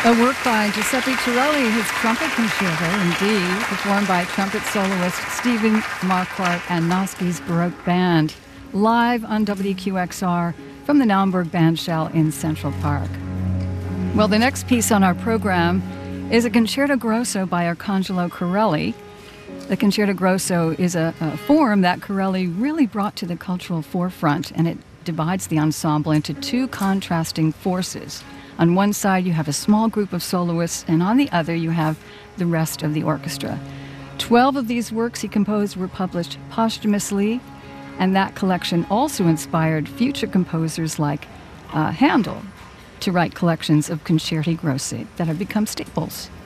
A work by Giuseppe Torelli, his trumpet concerto in D, performed by trumpet soloist Stephen Marquardt and Noski's Baroque Band, live on WQXR from the Naumburg Bandshell in Central Park. Well, the next piece on our program is a Concerto Grosso by Arcangelo Corelli. The Concerto Grosso is a form that Corelli really brought to the cultural forefront, and it divides the ensemble into two contrasting forces. On one side, you have a small group of soloists, and on the other, you have the rest of the orchestra. 12 of these works he composed were published posthumously, and that collection also inspired future composers like Handel to write collections of concerti grossi that have become staples.